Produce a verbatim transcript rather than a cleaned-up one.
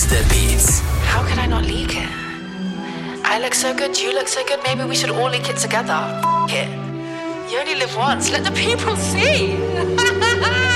the beats. How could I not leak it? I look so good, you look so good, maybe we should all leak it together. F it. You only live once, let the people see.